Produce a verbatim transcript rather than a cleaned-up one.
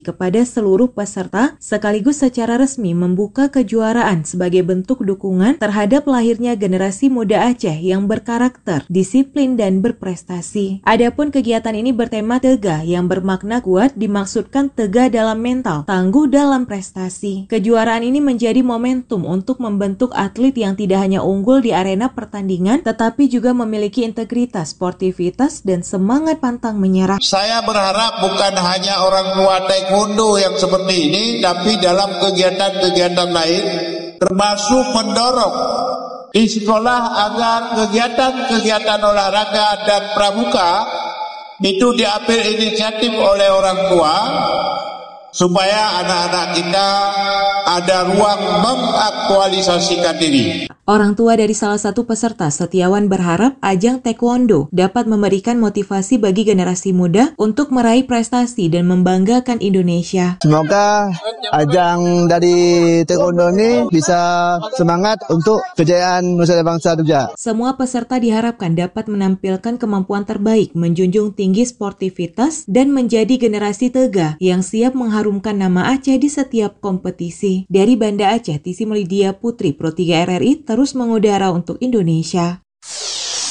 kepada seluruh peserta sekaligus secara resmi membuka kejuaraan sebagai bentuk dukungan terhadap lahirnya generasi muda Aceh yang berkarakter, disiplin, dan berprestasi. Adapun kegiatan ini bertema Tegah yang bermakna kuat dimaksudkan tegak dalam mental, tangguh dalam prestasi. Kejuaraan ini menjadi momentum untuk membentuk atlet yang tidak hanya unggul di arena pertandingan tetapi juga memiliki integritas, sportivitas, dan semangat pantang menyerah. Saya berharap bukan hanya orang tua taekwondo yang seperti ini, tapi dalam kegiatan-kegiatan lain, termasuk mendorong di sekolah agar kegiatan-kegiatan olahraga dan pramuka itu diambil inisiatif oleh orang tua, supaya anak-anak kita ada ruang mengaktualisasikan diri. Orang tua dari salah satu peserta, Setiawan, berharap ajang taekwondo dapat memberikan motivasi bagi generasi muda untuk meraih prestasi dan membanggakan Indonesia. Semoga ajang dari taekwondo ini bisa semangat untuk kejayaan nusa dan bangsa juga. Semua peserta diharapkan dapat menampilkan kemampuan terbaik, menjunjung tinggi sportivitas, dan menjadi generasi tegak yang siap mengharumkan nama Aceh di setiap kompetisi. Dari Banda Aceh, Tisi Melidia Putri, Pro tiga R R I terus mengudara untuk Indonesia.